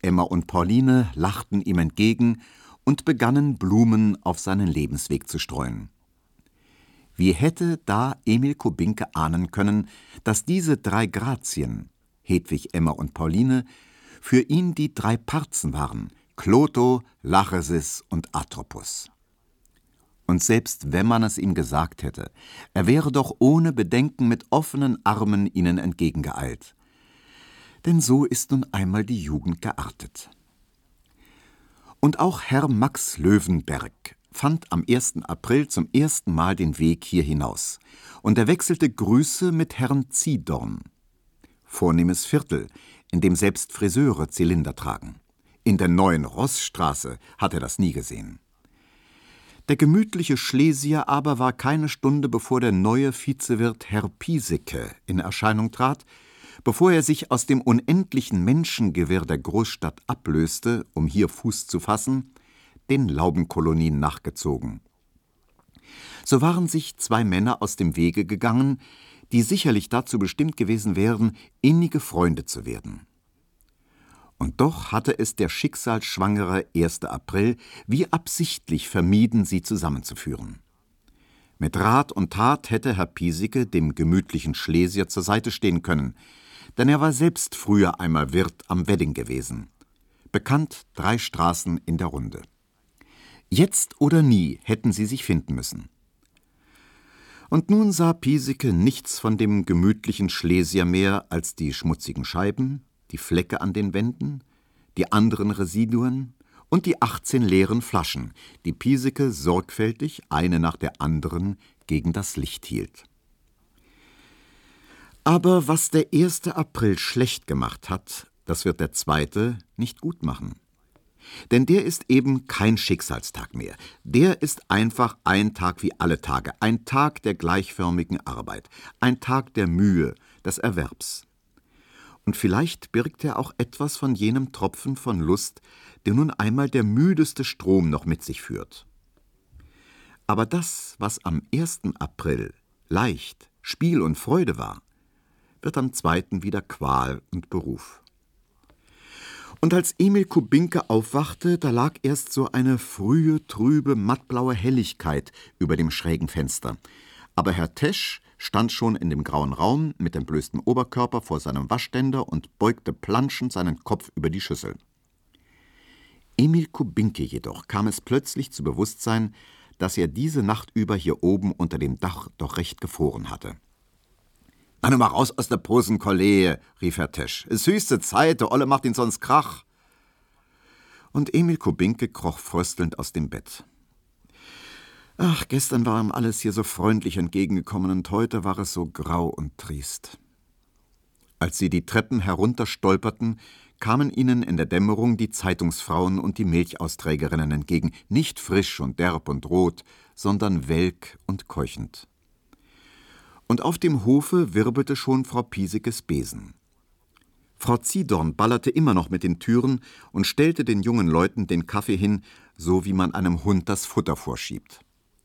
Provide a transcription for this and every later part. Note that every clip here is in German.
Emma und Pauline lachten ihm entgegen und begannen, Blumen auf seinen Lebensweg zu streuen. Wie hätte da Emil Kubinke ahnen können, dass diese 3 Grazien, Hedwig, Emma und Pauline, für ihn die 3 Parzen waren, Clotho, Lachesis und Atropos. Und selbst wenn man es ihm gesagt hätte, er wäre doch ohne Bedenken mit offenen Armen ihnen entgegengeeilt. Denn so ist nun einmal die Jugend geartet. Und auch Herr Max Löwenberg fand am 1. April zum ersten Mal den Weg hier hinaus, und er wechselte Grüße mit Herrn Ziedorn. Vornehmes Viertel, in dem selbst Friseure Zylinder tragen. In der neuen Roßstraße hat er das nie gesehen. Der gemütliche Schlesier aber war keine Stunde, bevor der neue Vizewirt Herr Piesecke in Erscheinung trat, bevor er sich aus dem unendlichen Menschengewirr der Großstadt ablöste, um hier Fuß zu fassen, den Laubenkolonien nachgezogen. So waren sich 2 Männer aus dem Wege gegangen, die sicherlich dazu bestimmt gewesen wären, innige Freunde zu werden. Und doch hatte es der schicksalsschwangere 1. April wie absichtlich vermieden, sie zusammenzuführen. Mit Rat und Tat hätte Herr Piesecke dem gemütlichen Schlesier zur Seite stehen können, denn er war selbst früher einmal Wirt am Wedding gewesen. Bekannt 3 Straßen in der Runde. Jetzt oder nie hätten sie sich finden müssen. Und nun sah Piesecke nichts von dem gemütlichen Schlesier mehr als die schmutzigen Scheiben, die Flecke an den Wänden, die anderen Residuen und die 18 leeren Flaschen, die Piesecke sorgfältig, eine nach der anderen, gegen das Licht hielt. Aber was der 1. April schlecht gemacht hat, das wird der 2. nicht gut machen. Denn der ist eben kein Schicksalstag mehr. Der ist einfach ein Tag wie alle Tage, ein Tag der gleichförmigen Arbeit, ein Tag der Mühe, des Erwerbs. Und vielleicht birgt er auch etwas von jenem Tropfen von Lust, der nun einmal der müdeste Strom noch mit sich führt. Aber das, was am 1. April leicht, Spiel und Freude war, wird am 2. wieder Qual und Beruf. Und als Emil Kubinke aufwachte, da lag erst so eine frühe, trübe, mattblaue Helligkeit über dem schrägen Fenster. Aber Herr Tesch stand schon in dem grauen Raum mit entblößtem Oberkörper vor seinem Waschständer und beugte planschend seinen Kopf über die Schüssel. Emil Kubinke jedoch kam es plötzlich zu Bewusstsein, dass er diese Nacht über hier oben unter dem Dach doch recht gefroren hatte. »Na, nun mal raus aus der Posenkollee«, rief Herr Tesch. »Es höchste Zeit, der Olle macht ihn sonst Krach.« Und Emil Kubinke kroch fröstelnd aus dem Bett. Ach, gestern war ihm alles hier so freundlich entgegengekommen und heute war es so grau und triest. Als sie die Treppen herunterstolperten, kamen ihnen in der Dämmerung die Zeitungsfrauen und die Milchausträgerinnen entgegen, nicht frisch und derb und rot, sondern welk und keuchend. Und auf dem Hofe wirbelte schon Frau Pieseckes Besen. Frau Ziedorn ballerte immer noch mit den Türen und stellte den jungen Leuten den Kaffee hin, so wie man einem Hund das Futter vorschiebt.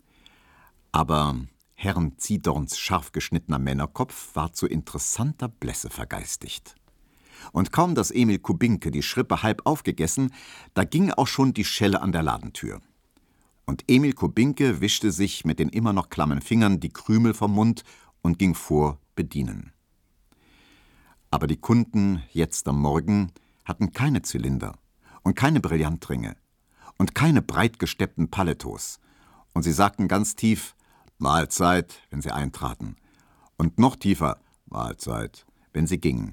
Aber Herrn Ziedorns scharf geschnittener Männerkopf war zu interessanter Blässe vergeistigt. Und kaum, dass Emil Kubinke die Schrippe halb aufgegessen, da ging auch schon die Schelle an der Ladentür. Und Emil Kubinke wischte sich mit den immer noch klammen Fingern die Krümel vom Mund und ging vor bedienen. Aber die Kunden jetzt am Morgen hatten keine Zylinder und keine Brillantringe und keine breit gesteppten Palettos. Und sie sagten ganz tief »Mahlzeit«, wenn sie eintraten. Und noch tiefer »Mahlzeit«, wenn sie gingen.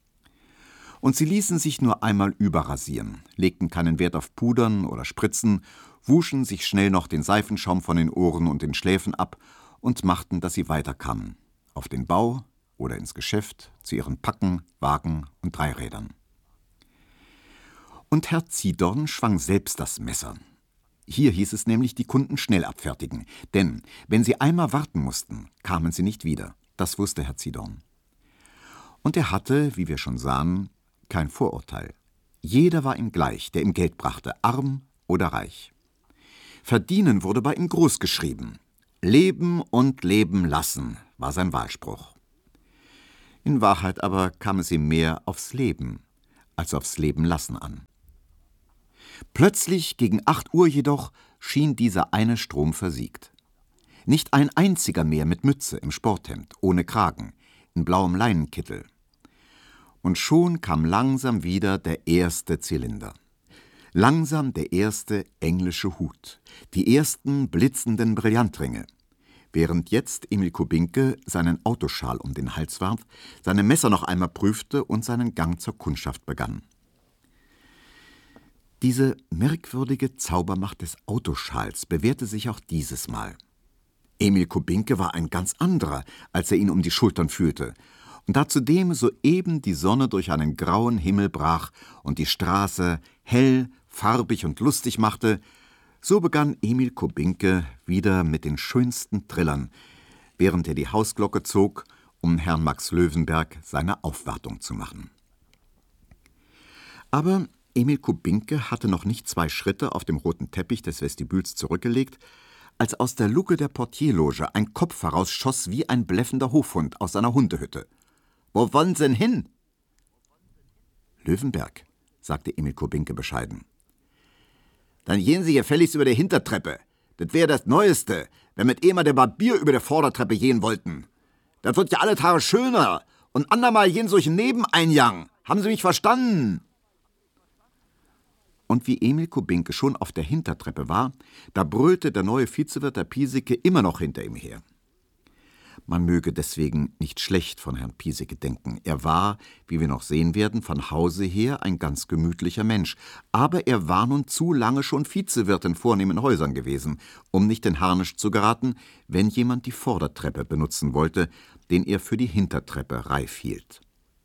Und sie ließen sich nur einmal überrasieren, legten keinen Wert auf Pudern oder Spritzen, wuschen sich schnell noch den Seifenschaum von den Ohren und den Schläfen ab und machten, dass sie weiterkamen, auf den Bau oder ins Geschäft, zu ihren Packen, Wagen und Dreirädern. Und Herr Ziedorn schwang selbst das Messer. Hier hieß es nämlich, die Kunden schnell abfertigen, denn wenn sie einmal warten mussten, kamen sie nicht wieder. Das wusste Herr Ziedorn. Und er hatte, wie wir schon sahen, kein Vorurteil. Jeder war ihm gleich, der ihm Geld brachte, arm oder reich. Verdienen wurde bei ihm groß geschrieben. Leben und leben lassen war sein Wahlspruch. In Wahrheit aber kam es ihm mehr aufs Leben, als aufs Leben lassen an. Plötzlich, gegen 8 Uhr jedoch, schien dieser eine Strom versiegt. Nicht ein einziger mehr mit Mütze, im Sporthemd, ohne Kragen, in blauem Leinenkittel. Und schon kam langsam wieder der erste Zylinder. Langsam der erste englische Hut, die ersten blitzenden Brillantringe. Während jetzt Emil Kubinke seinen Autoschal um den Hals warf, seine Messer noch einmal prüfte und seinen Gang zur Kundschaft begann. Diese merkwürdige Zaubermacht des Autoschals bewährte sich auch dieses Mal. Emil Kubinke war ein ganz anderer, als er ihn um die Schultern fühlte. Und da zudem soeben die Sonne durch einen grauen Himmel brach und die Straße hell, farbig und lustig machte, so begann Emil Kubinke wieder mit den schönsten Trillern, während er die Hausglocke zog, um Herrn Max Löwenberg seine Aufwartung zu machen. Aber Emil Kubinke hatte noch nicht 2 Schritte auf dem roten Teppich des Vestibüls zurückgelegt, als aus der Luke der Portierloge ein Kopf herausschoss wie ein bläffender Hofhund aus seiner Hundehütte. »Wo wollen Sie denn hin?« »Löwenberg«, sagte Emil Kubinke bescheiden. »Dann gehen Sie gefälligst über die Hintertreppe. Das wäre das Neueste, wenn mit immer der Barbier über der Vordertreppe gehen wollten. Das wird ja alle Tage schöner und andermal gehen solche Nebeneingang. Haben Sie mich verstanden?« Und wie Emil Kubinke schon auf der Hintertreppe war, da brüllte der neue Vizewirt der Piesecke immer noch hinter ihm her. Man möge deswegen nicht schlecht von Herrn Piesecke denken. Er war, wie wir noch sehen werden, von Hause her ein ganz gemütlicher Mensch. Aber er war nun zu lange schon Vizewirt in vornehmen Häusern gewesen, um nicht in Harnisch zu geraten, wenn jemand die Vordertreppe benutzen wollte, den er für die Hintertreppe reif hielt.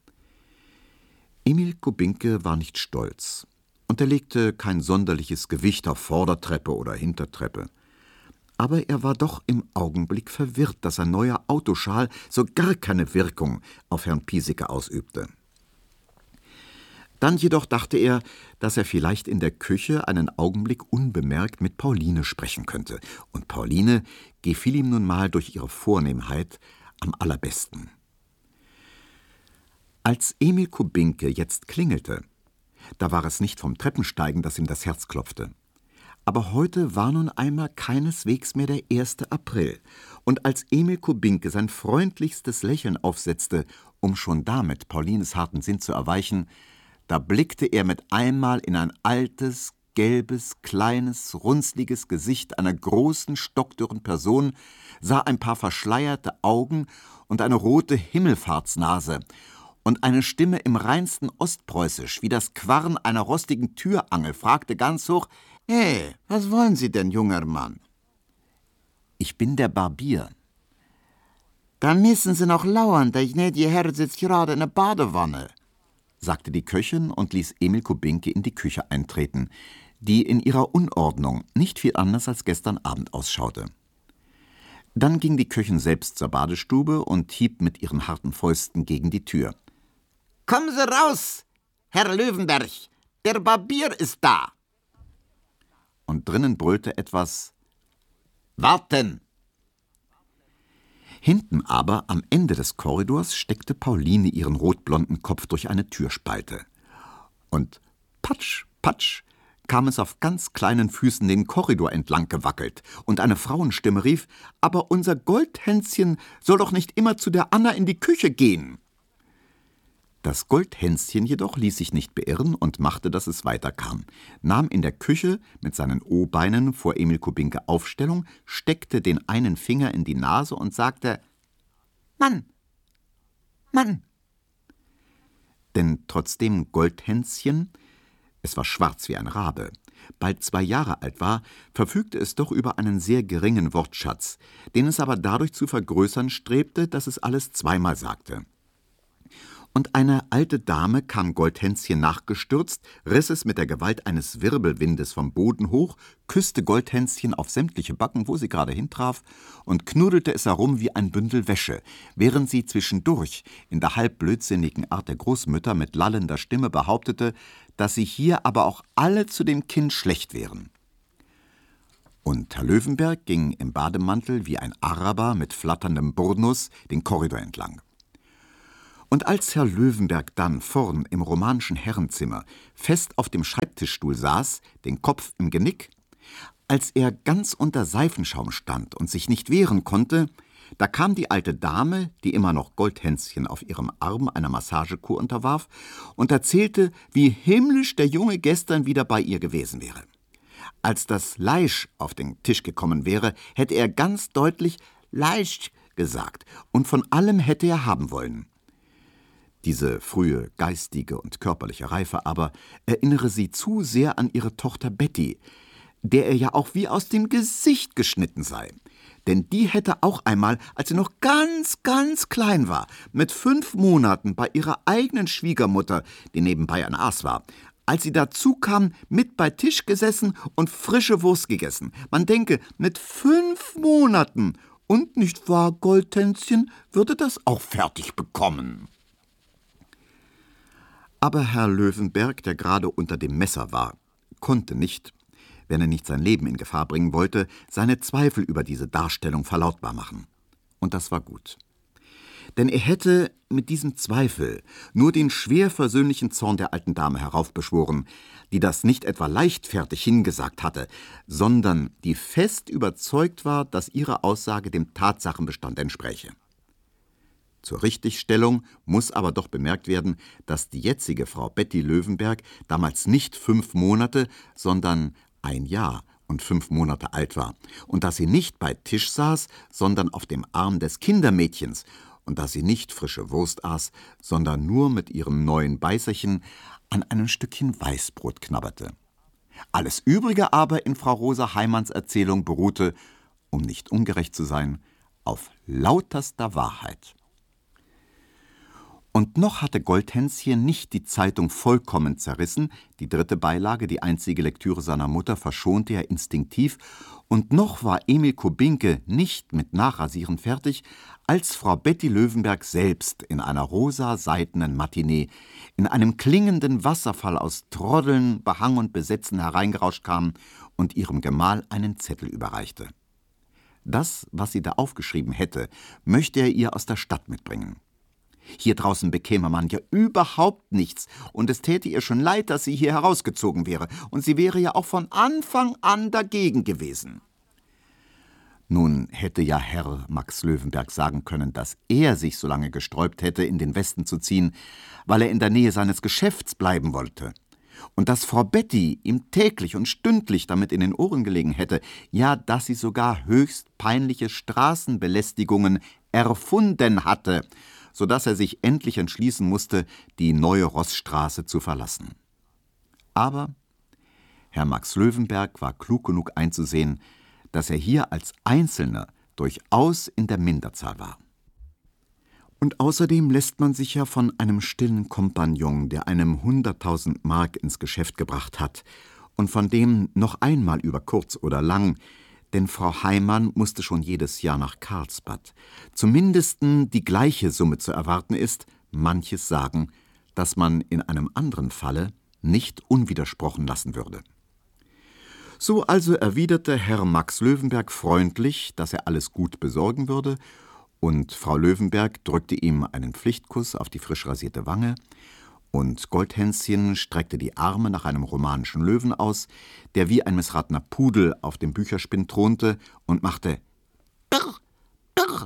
Emil Kubinke war nicht stolz. Und er legte kein sonderliches Gewicht auf Vordertreppe oder Hintertreppe. Aber er war doch im Augenblick verwirrt, dass sein neuer Autoschal so gar keine Wirkung auf Herrn Piesecke ausübte. Dann jedoch dachte er, dass er vielleicht in der Küche einen Augenblick unbemerkt mit Pauline sprechen könnte. Und Pauline gefiel ihm nun mal durch ihre Vornehmheit am allerbesten. Als Emil Kubinke jetzt klingelte, da war es nicht vom Treppensteigen, das ihm das Herz klopfte. Aber heute war nun einmal keineswegs mehr der 1. April. Und als Emil Kubinke sein freundlichstes Lächeln aufsetzte, um schon damit Paulines harten Sinn zu erweichen, da blickte er mit einmal in ein altes, gelbes, kleines, runzliges Gesicht einer großen, stockdürren Person, sah ein paar verschleierte Augen und eine rote Himmelfahrtsnase und eine Stimme im reinsten Ostpreußisch, wie das Quarren einer rostigen Türangel, fragte ganz hoch: »Hey, was wollen Sie denn, junger Mann?« »Ich bin der Barbier.« »Dann müssen Sie noch lauern, der gnädige Herr sitzt gerade in der Badewanne«, sagte die Köchin und ließ Emil Kubinke in die Küche eintreten, die in ihrer Unordnung nicht viel anders als gestern Abend ausschaute. Dann ging die Köchin selbst zur Badestube und hieb mit ihren harten Fäusten gegen die Tür. »Kommen Sie raus, Herr Löwenberg, der Barbier ist da!« Und drinnen brüllte etwas: »Warten!« Hinten aber, am Ende des Korridors, steckte Pauline ihren rotblonden Kopf durch eine Türspalte. Und patsch, patsch, kam es auf ganz kleinen Füßen den Korridor entlang gewackelt, und eine Frauenstimme rief: »Aber unser Goldhänschen soll doch nicht immer zu der Anna in die Küche gehen!« Das Goldhänschen jedoch ließ sich nicht beirren und machte, dass es weiterkam, nahm in der Küche mit seinen O-Beinen vor Emil Kubinke Aufstellung, steckte den einen Finger in die Nase und sagte: »Mann, Mann!« Denn trotzdem Goldhänschen, es war schwarz wie ein Rabe, bald 2 Jahre alt war, verfügte es doch über einen sehr geringen Wortschatz, den es aber dadurch zu vergrößern strebte, dass es alles zweimal sagte. Und eine alte Dame kam Goldhänschen nachgestürzt, riss es mit der Gewalt eines Wirbelwindes vom Boden hoch, küsste Goldhänschen auf sämtliche Backen, wo sie gerade hintraf, und knuddelte es herum wie ein Bündel Wäsche, während sie zwischendurch in der halb blödsinnigen Art der Großmütter mit lallender Stimme behauptete, dass sie hier aber auch alle zu dem Kind schlecht wären. Und Herr Löwenberg ging im Bademantel wie ein Araber mit flatterndem Burnus den Korridor entlang. Und als Herr Löwenberg dann vorn im romanischen Herrenzimmer fest auf dem Schreibtischstuhl saß, den Kopf im Genick, als er ganz unter Seifenschaum stand und sich nicht wehren konnte, da kam die alte Dame, die immer noch Goldhänschen auf ihrem Arm einer Massagekur unterwarf, und erzählte, wie himmlisch der Junge gestern wieder bei ihr gewesen wäre. Als das Leisch auf den Tisch gekommen wäre, hätte er ganz deutlich »Leisch« gesagt und von allem hätte er haben wollen. Diese frühe geistige und körperliche Reife aber erinnere sie zu sehr an ihre Tochter Betty, der er ja auch wie aus dem Gesicht geschnitten sei. Denn die hätte auch einmal, als sie noch ganz, ganz klein war, mit 5 Monaten bei ihrer eigenen Schwiegermutter, die nebenbei ein Aas war, als sie dazu kam, mit bei Tisch gesessen und frische Wurst gegessen. Man denke, mit 5 Monaten. Und nicht wahr, Goldhänschen, würde das auch fertig bekommen. Aber Herr Löwenberg, der gerade unter dem Messer war, konnte nicht, wenn er nicht sein Leben in Gefahr bringen wollte, seine Zweifel über diese Darstellung verlautbar machen. Und das war gut. Denn er hätte mit diesem Zweifel nur den schwer versöhnlichen Zorn der alten Dame heraufbeschworen, die das nicht etwa leichtfertig hingesagt hatte, sondern die fest überzeugt war, dass ihre Aussage dem Tatsachenbestand entspräche. Zur Richtigstellung muss aber doch bemerkt werden, dass die jetzige Frau Betty Löwenberg damals nicht 5 Monate, sondern 1 Jahr und 5 Monate alt war, und dass sie nicht bei Tisch saß, sondern auf dem Arm des Kindermädchens, und dass sie nicht frische Wurst aß, sondern nur mit ihrem neuen Beißerchen an einem Stückchen Weißbrot knabberte. Alles Übrige aber in Frau Rosa Heimanns Erzählung beruhte, um nicht ungerecht zu sein, auf lauterster Wahrheit. Und noch hatte Goldhänschen nicht die Zeitung vollkommen zerrissen, die 3. Beilage, die einzige Lektüre seiner Mutter, verschonte er instinktiv, und noch war Emil Kubinke nicht mit Nachrasieren fertig, als Frau Betty Löwenberg selbst in einer rosa-seidenen Matinee, in einem klingenden Wasserfall aus Troddeln, Behang und Besetzen hereingerauscht kam und ihrem Gemahl einen Zettel überreichte. Das, was sie da aufgeschrieben hätte, möchte er ihr aus der Stadt mitbringen. Hier draußen bekäme man ja überhaupt nichts, und es täte ihr schon leid, dass sie hier herausgezogen wäre, und sie wäre ja auch von Anfang an dagegen gewesen. Nun hätte ja Herr Max Löwenberg sagen können, dass er sich so lange gesträubt hätte, in den Westen zu ziehen, weil er in der Nähe seines Geschäfts bleiben wollte, und dass Frau Betty ihm täglich und stündlich damit in den Ohren gelegen hätte, ja, dass sie sogar höchst peinliche Straßenbelästigungen erfunden hatte, so dass er sich endlich entschließen musste, die neue Roßstraße zu verlassen. Aber Herr Max Löwenberg war klug genug einzusehen, dass er hier als Einzelner durchaus in der Minderzahl war. Und außerdem lässt man sich ja von einem stillen Kompagnon, der einem 100.000 Mark ins Geschäft gebracht hat und von dem noch einmal über kurz oder lang, denn Frau Heimann musste schon jedes Jahr nach Karlsbad, zumindest die gleiche Summe zu erwarten ist, manches sagen, das man in einem anderen Falle nicht unwidersprochen lassen würde. So also erwiderte Herr Max Löwenberg freundlich, dass er alles gut besorgen würde, und Frau Löwenberg drückte ihm einen Pflichtkuss auf die frisch rasierte Wange, und Goldhänschen streckte die Arme nach einem romanischen Löwen aus, der wie ein missratener Pudel auf dem Bücherspind thronte, und machte Brr, Brr.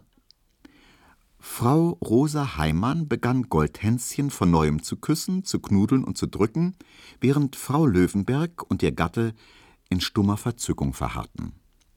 Frau Rosa Heimann begann Goldhänschen von neuem zu küssen, zu knudeln und zu drücken, während Frau Löwenberg und ihr Gatte in stummer Verzückung verharrten.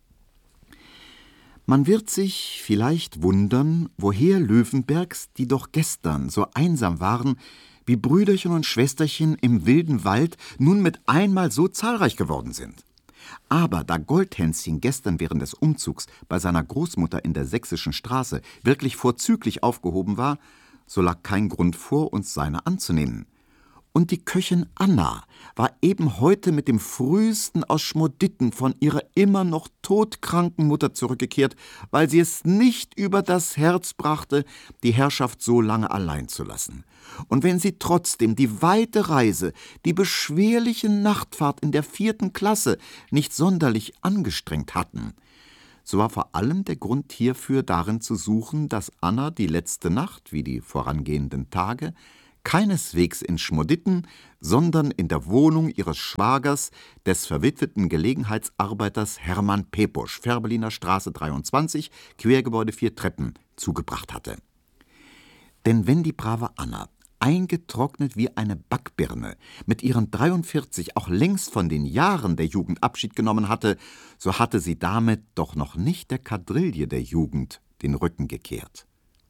Man wird sich vielleicht wundern, woher Löwenbergs, die doch gestern so einsam waren, wie Brüderchen und Schwesterchen im wilden Wald, nun mit einmal so zahlreich geworden sind. Aber da Goldhänschen gestern während des Umzugs bei seiner Großmutter in der Sächsischen Straße wirklich vorzüglich aufgehoben war, so lag kein Grund vor, uns seine anzunehmen. Und die Köchin Anna war eben heute mit dem Frühesten aus Schmoditten von ihrer immer noch todkranken Mutter zurückgekehrt, weil sie es nicht über das Herz brachte, die Herrschaft so lange allein zu lassen. Und wenn sie trotzdem die weite Reise, die beschwerliche Nachtfahrt in der 4. Klasse nicht sonderlich angestrengt hatten, so war vor allem der Grund hierfür darin zu suchen, dass Anna die letzte Nacht, wie die vorangehenden Tage, keineswegs in Schmoditten, sondern in der Wohnung ihres Schwagers, des verwitweten Gelegenheitsarbeiters Hermann Pepusch, Fährberliner Straße 23, Quergebäude 4 Treppen, zugebracht hatte. Denn wenn die brave Anna, eingetrocknet wie eine Backbirne, mit ihren 43 auch längst von den Jahren der Jugend Abschied genommen hatte, so hatte sie damit doch noch nicht der Quadrille der Jugend den Rücken gekehrt.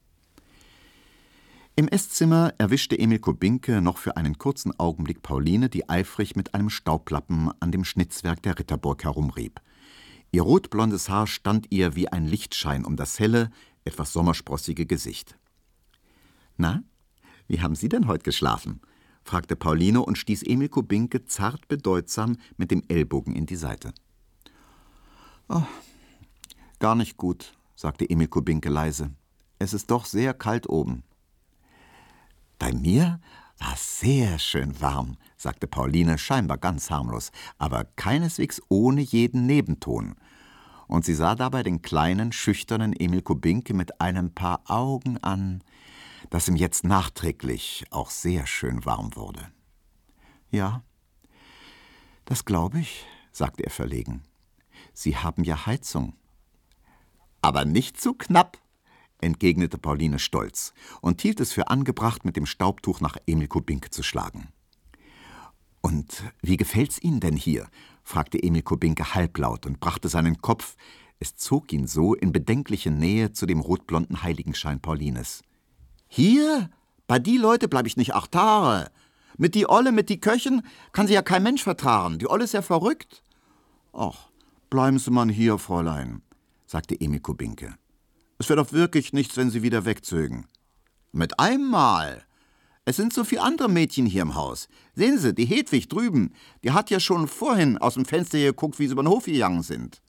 Im Esszimmer erwischte Emil Kubinke noch für einen kurzen Augenblick Pauline, die eifrig mit einem Staublappen an dem Schnitzwerk der Ritterburg herumrieb. Ihr rotblondes Haar stand ihr wie ein Lichtschein um das helle, etwas sommersprossige Gesicht. »Na, wie haben Sie denn heute geschlafen?« fragte Pauline und stieß Emil Kubinke zart bedeutsam mit dem Ellbogen in die Seite. »Oh, gar nicht gut«, sagte Emil Kubinke leise. »Es ist doch sehr kalt oben.« »Bei mir war es sehr schön warm«, sagte Pauline, scheinbar ganz harmlos, aber keineswegs ohne jeden Nebenton. Und sie sah dabei den kleinen, schüchternen Emil Kubinke mit einem Paar Augen an, das ihm jetzt nachträglich auch sehr schön warm wurde. »Ja, das glaube ich«, sagte er verlegen. »Sie haben ja Heizung.« »Aber nicht zu knapp«, entgegnete Pauline stolz und hielt es für angebracht, mit dem Staubtuch nach Emil Kubinke zu schlagen. »Und wie gefällt's Ihnen denn hier?« fragte Emil Kubinke halblaut und brachte seinen Kopf, es zog ihn so, in bedenkliche Nähe zu dem rotblonden Heiligenschein Paulines. »Hier? Bei die Leute bleib ich nicht 8 Tage. Mit die Olle, mit die Köchen, kann sie ja kein Mensch vertragen. Die Olle ist ja verrückt.« »Ach, bleiben Sie mal hier, Fräulein«, sagte Emil Kubinke. »Es wäre doch wirklich nichts, wenn Sie wieder wegzögen.« »Mit einmal. Es sind so viele andere Mädchen hier im Haus. Sehen Sie, die Hedwig drüben, die hat ja schon vorhin aus dem Fenster hier geguckt, wie sie über den Hof gegangen sind.«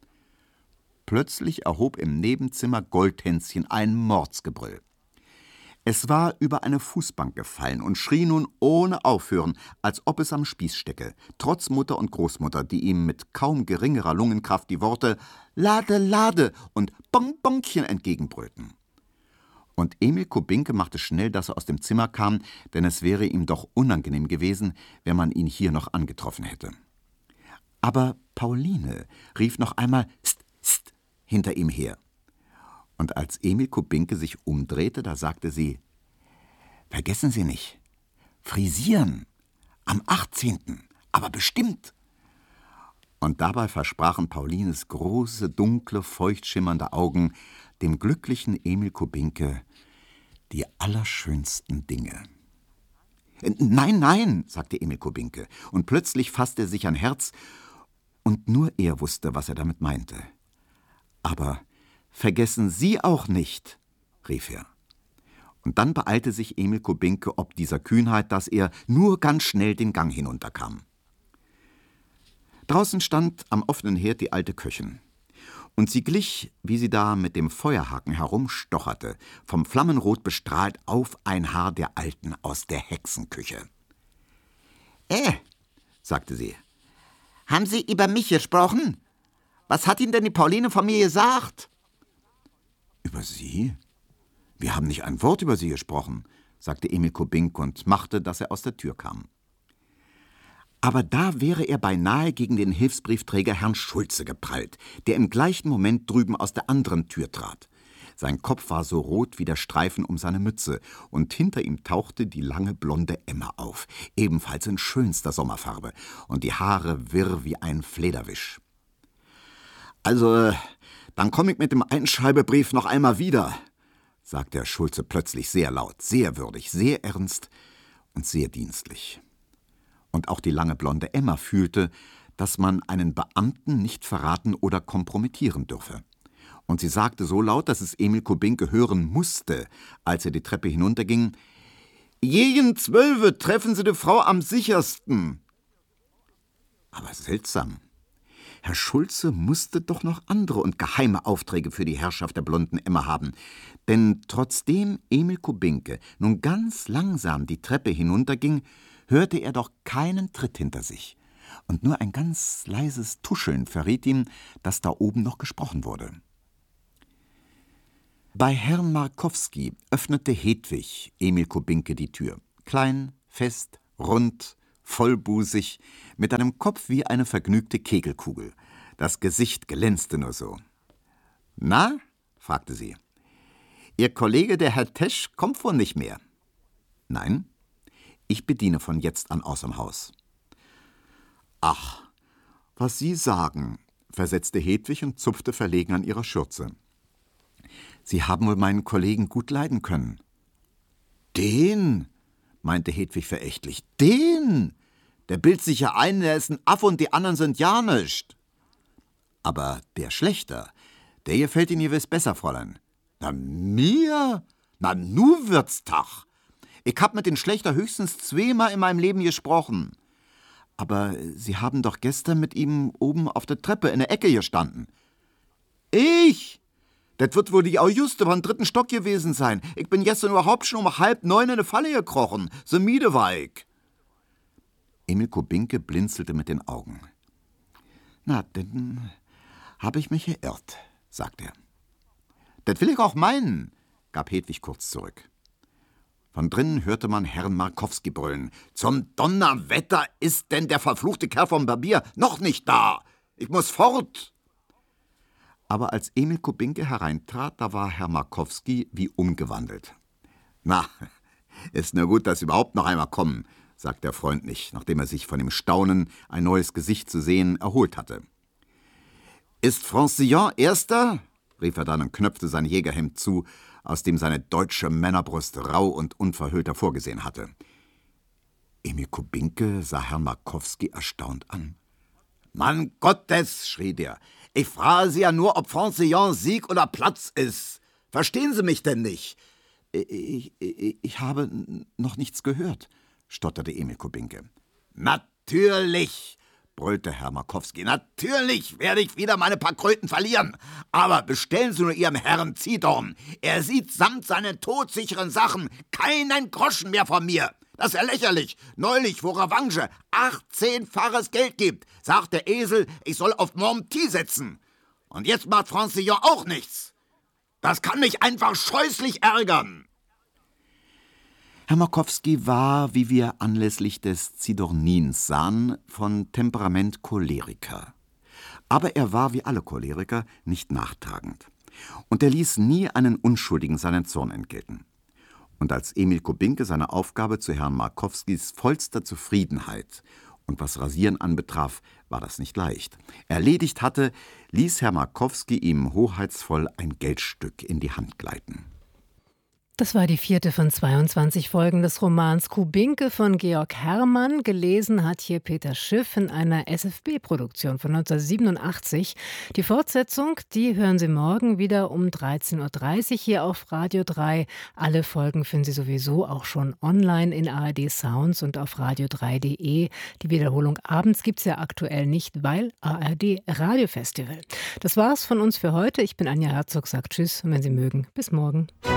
Plötzlich erhob im Nebenzimmer Goldhänschen ein Mordsgebrüll. Es war über eine Fußbank gefallen und schrie nun ohne Aufhören, als ob es am Spieß stecke, trotz Mutter und Großmutter, die ihm mit kaum geringerer Lungenkraft die Worte »Lade, Lade« und »Bonbonchen« entgegenbrüllten. Und Emil Kubinke machte schnell, dass er aus dem Zimmer kam, denn es wäre ihm doch unangenehm gewesen, wenn man ihn hier noch angetroffen hätte. Aber Pauline rief noch einmal »St, st« hinter ihm her. Und als Emil Kubinke sich umdrehte, da sagte sie, »Vergessen Sie nicht, frisieren, am 18., aber bestimmt.« Und dabei versprachen Paulines große, dunkle, feucht schimmernde Augen dem glücklichen Emil Kubinke die allerschönsten Dinge. »Nein, nein«, sagte Emil Kubinke, und plötzlich fasste er sich ein Herz, und nur er wusste, was er damit meinte. »Aber vergessen Sie auch nicht«, rief er. Und dann beeilte sich Emil Kubinke ob dieser Kühnheit, dass er nur ganz schnell den Gang hinunterkam. Draußen stand am offenen Herd die alte Köchin. Und sie glich, wie sie da mit dem Feuerhaken herumstocherte, vom Flammenrot bestrahlt auf ein Haar der Alten aus der Hexenküche. Sagte sie, »haben Sie über mich gesprochen? Was hat Ihnen denn die Pauline von mir gesagt?« »Über Sie? Wir haben nicht ein Wort über Sie gesprochen«, sagte Emil Kubinke und machte, dass er aus der Tür kam. Aber da wäre er beinahe gegen den Hilfsbriefträger Herrn Schulze geprallt, der im gleichen Moment drüben aus der anderen Tür trat. Sein Kopf war so rot wie der Streifen um seine Mütze, und hinter ihm tauchte die lange blonde Emma auf, ebenfalls in schönster Sommerfarbe, und die Haare wirr wie ein Flederwisch. »Also, dann komme ich mit dem Einschreibebrief noch einmal wieder«, sagte Herr Schulze plötzlich sehr laut, sehr würdig, sehr ernst und sehr dienstlich. Und auch die lange blonde Emma fühlte, dass man einen Beamten nicht verraten oder kompromittieren dürfe. Und sie sagte so laut, dass es Emil Kubinke hören musste, als er die Treppe hinunterging, »Jeden 12 treffen Sie die Frau am sichersten.« Aber seltsam. Herr Schulze musste doch noch andere und geheime Aufträge für die Herrschaft der blonden Emma haben. Denn trotzdem Emil Kubinke nun ganz langsam die Treppe hinunterging, hörte er doch keinen Tritt hinter sich. Und nur ein ganz leises Tuscheln verriet ihm, dass da oben noch gesprochen wurde. Bei Herrn Markowski öffnete Hedwig Emil Kubinke die Tür. Klein, fest, rund, vollbusig, mit einem Kopf wie eine vergnügte Kegelkugel. Das Gesicht glänzte nur so. »Na?« fragte sie. »Ihr Kollege, der Herr Tesch, kommt wohl nicht mehr?« »Nein, ich bediene von jetzt an außerm Haus.« »Ach, was Sie sagen«, versetzte Hedwig und zupfte verlegen an ihrer Schürze. »Sie haben wohl meinen Kollegen gut leiden können.« »Den?«, meinte Hedwig verächtlich. »Den? Der bildet sich ja ein, er ist ein Affe und die anderen sind ja nischt.« »Aber der Schlächter, der gefällt Ihnen gewiss besser, Fräulein.« »Na, mir? Na, nu wird's Tag. Ich hab mit den Schlächter höchstens 2-mal in meinem Leben gesprochen. Aber Sie haben doch gestern mit ihm oben auf der Treppe in der Ecke gestanden.« »Ich? Das wird wohl die Auguste beim 3. Stock gewesen sein. Ich bin gestern überhaupt schon um 8:30 in eine Falle gekrochen. So miede war ich.« Emil Kubinke blinzelte mit den Augen. »Na, dann habe ich mich geirrt«, sagte er. »Das will ich auch meinen«, gab Hedwig kurz zurück. Von drinnen hörte man Herrn Markowski brüllen. »Zum Donnerwetter ist denn der verfluchte Kerl vom Barbier noch nicht da! Ich muss fort!« Aber als Emil Kubinke hereintrat, da war Herr Markowski wie umgewandelt. »Na, ist nur gut, dass Sie überhaupt noch einmal kommen«, sagte er freundlich, nachdem er sich von dem Staunen, ein neues Gesicht zu sehen, erholt hatte. »Ist Francillon Erster?« rief er dann und knöpfte sein Jägerhemd zu, aus dem seine deutsche Männerbrust rau und unverhüllt hervorgesehen hatte. Emil Kubinke sah Herrn Markowski erstaunt an. »Mann Gottes«, schrie der, »ich frage Sie ja nur, ob Francillon Sieg oder Platz ist. Verstehen Sie mich denn nicht?« Ich habe noch nichts gehört«, stotterte Emil Kubinke. »Natürlich«, brüllte Herr Markowski, »natürlich werde ich wieder meine paar Kröten verlieren. Aber bestellen Sie nur Ihrem Herrn Zidorn. Er sieht samt seinen todsicheren Sachen keinen Groschen mehr von mir. Das ist ja lächerlich. Neulich, wo Revanche 18-faches Geld gibt, sagt der Esel, ich soll auf Monty setzen. Und jetzt macht Francillon auch nichts. Das kann mich einfach scheußlich ärgern.« Herr Markowski war, wie wir anlässlich des Zidornins sahen, von Temperament Choleriker. Aber er war, wie alle Choleriker, nicht nachtragend. Und er ließ nie einen Unschuldigen seinen Zorn entgelten. Und als Emil Kubinke seine Aufgabe zu Herrn Markowskis vollster Zufriedenheit, und was Rasieren anbetraf, war das nicht leicht, erledigt hatte, ließ Herr Markowski ihm hoheitsvoll ein Geldstück in die Hand gleiten. Das war die 4. von 22 Folgen des Romans Kubinke von Georg Herrmann. Gelesen hat hier Peter Schiff in einer SFB-Produktion von 1987. Die Fortsetzung, die hören Sie morgen wieder um 13:30 Uhr hier auf Radio 3. Alle Folgen finden Sie sowieso auch schon online in ARD Sounds und auf radio3.de. Die Wiederholung abends gibt es ja aktuell nicht, weil ARD Radiofestival. Das war's von uns für heute. Ich bin Anja Herzog, sagt Tschüss und wenn Sie mögen, bis morgen.